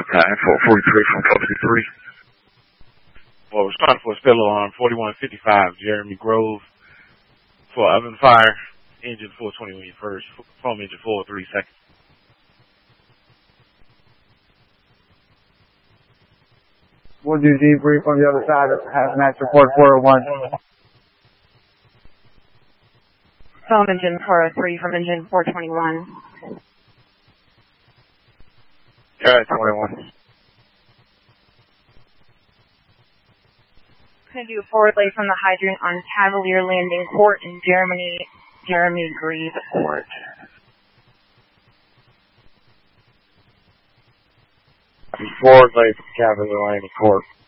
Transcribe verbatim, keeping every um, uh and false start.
Okay, four forty-three from four fifty-three. Well, responding for a spill alarm, forty-one fifty-five, Jeremy Grove, for oven fire, engine four twenty when you first, foam engine four, three seconds. We'll do debrief on the other side of Hazmat Report four oh one. Foam engine four oh three from engine four twenty-one. Yeah, twenty-one. Going to do a forward lay from the hydrant on Cavalier Landing Court in Germany, Jeremy Grieve Court. Forward lay from Cavalier Landing Court.